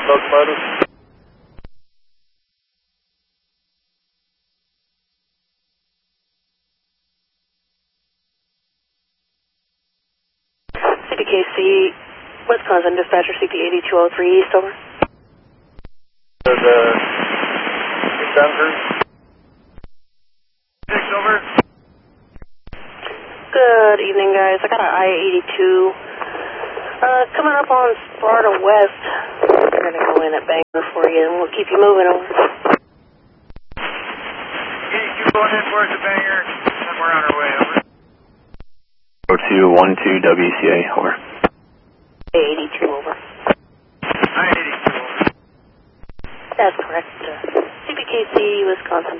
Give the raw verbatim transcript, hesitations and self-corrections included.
locomotive. C P K C, Wisconsin Dispatcher, C P eighty-two oh three East, over. The, the Denver. Six, over. Good evening, guys. I got an I eighty-two uh, coming up on Sparta West. We're going to go in at Bangor for you, and we'll keep you moving, over. eighty-two going in for us at Bangor, and we're on our way, over. Go to one two W C A, over. I eighty-two, over. I eighty-two, over. That's correct. Uh, C P K C, Wisconsin